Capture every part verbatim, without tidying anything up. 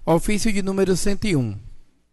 Ofício de número cento e um.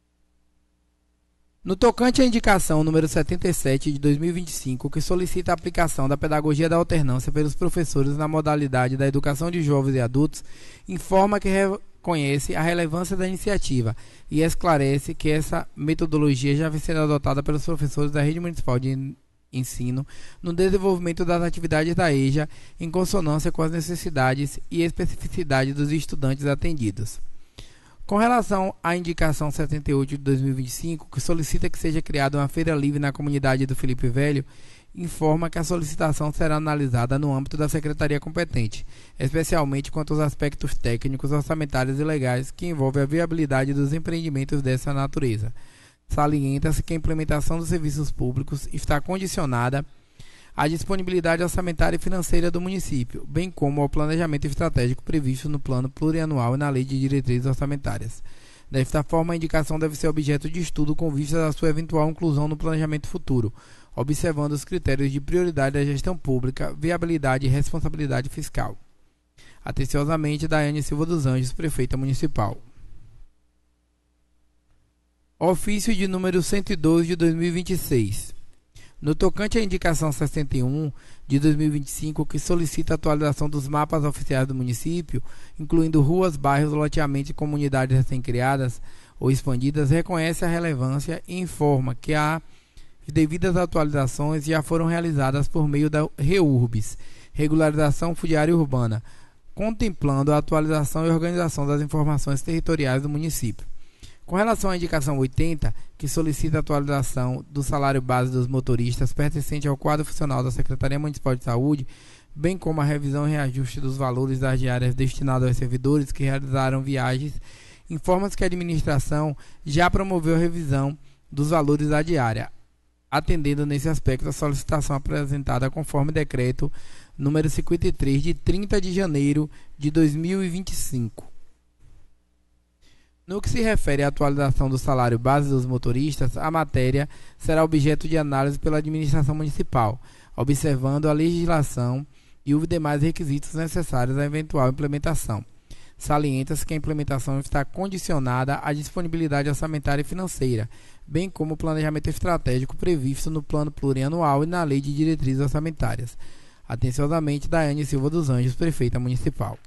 No tocante à indicação número setenta e sete de dois mil e vinte e cinco, que solicita a aplicação da pedagogia da alternância pelos professores na modalidade da educação de jovens e adultos, informa que reconhece a relevância da iniciativa e esclarece que essa metodologia já vem sendo adotada pelos professores da rede municipal de ensino no desenvolvimento das atividades da E J A em consonância com as necessidades e especificidades dos estudantes atendidos. Com relação à indicação setenta e oito de dois mil e vinte e cinco, que solicita que seja criada uma feira livre na comunidade do Felipe Velho, informa que a solicitação será analisada no âmbito da secretaria competente, especialmente quanto aos aspectos técnicos, orçamentários e legais que envolvem a viabilidade dos empreendimentos dessa natureza. Salienta-se que a implementação dos serviços públicos está condicionada à disponibilidade orçamentária e financeira do município, bem como ao planejamento estratégico previsto no Plano Plurianual e na Lei de Diretrizes Orçamentárias. Desta forma, a indicação deve ser objeto de estudo com vista à sua eventual inclusão no planejamento futuro, observando os critérios de prioridade da gestão pública, viabilidade e responsabilidade fiscal. Atenciosamente, Daiane Silva dos Anjos, Prefeita Municipal. Ofício de número cento e doze de dois mil e vinte e seis. No tocante à indicação sessenta e um de dois mil e vinte e cinco, que solicita a atualização dos mapas oficiais do município, incluindo ruas, bairros, loteamentos e comunidades recém-criadas ou expandidas, reconhece a relevância e informa que as devidas atualizações já foram realizadas por meio da REURBS, Regularização Fundiária Urbana, contemplando a atualização e organização das informações territoriais do município. Com relação à indicação oitenta, que solicita a atualização do salário base dos motoristas pertencente ao quadro funcional da Secretaria Municipal de Saúde, bem como a revisão e reajuste dos valores das diárias destinadas aos servidores que realizaram viagens, informa-se que a administração já promoveu a revisão dos valores da diária, atendendo nesse aspecto a solicitação apresentada conforme decreto número cinquenta e três, de trinta de janeiro de dois mil e vinte e cinco. No que se refere à atualização do salário base dos motoristas, a matéria será objeto de análise pela administração municipal, observando a legislação e os demais requisitos necessários à eventual implementação. Salienta-se que a implementação está condicionada à disponibilidade orçamentária e financeira, bem como o planejamento estratégico previsto no Plano Plurianual e na Lei de Diretrizes Orçamentárias. Atenciosamente, Daiane Silva dos Anjos, Prefeita Municipal.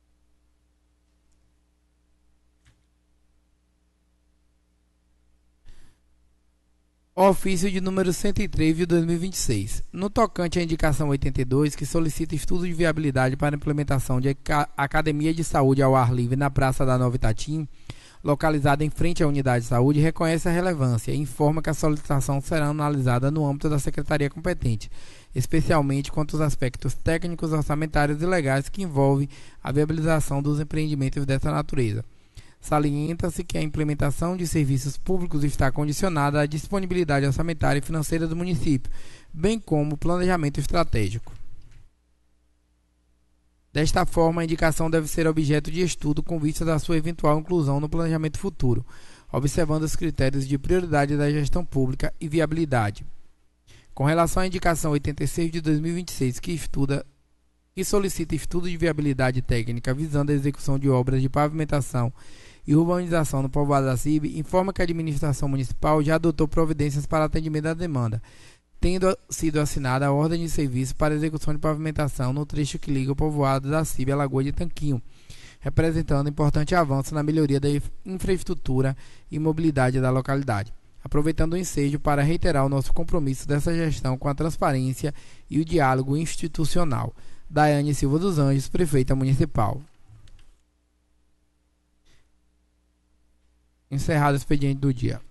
Ofício de número cento e três de dois mil e vinte e seis. No tocante à indicação oitenta e dois, que solicita estudo de viabilidade para a implementação de academia de saúde ao ar livre na Praça da Nova Itatim, localizada em frente à unidade de saúde, reconhece a relevância e informa que a solicitação será analisada no âmbito da secretaria competente, especialmente quanto aos aspectos técnicos, orçamentários e legais que envolvem a viabilização dos empreendimentos dessa natureza. Salienta-se que a implementação de serviços públicos está condicionada à disponibilidade orçamentária e financeira do município, bem como o planejamento estratégico. Desta forma, a indicação deve ser objeto de estudo com vista à sua eventual inclusão no planejamento futuro, observando os critérios de prioridade da gestão pública e viabilidade. Com relação à indicação oitenta e seis de dois mil e vinte e seis, que estuda que solicita estudo de viabilidade técnica visando a execução de obras de pavimentação e urbanização no povoado da C I B, informa que a administração municipal já adotou providências para atendimento da demanda, tendo sido assinada a ordem de serviço para execução de pavimentação no trecho que liga o povoado da C I B à Lagoa de Tanquinho, representando importante avanço na melhoria da infraestrutura e mobilidade da localidade. Aproveitando o ensejo para reiterar o nosso compromisso dessa gestão com a transparência e o diálogo institucional. Daiane Silva dos Anjos, Prefeita Municipal. Encerrado o expediente do dia.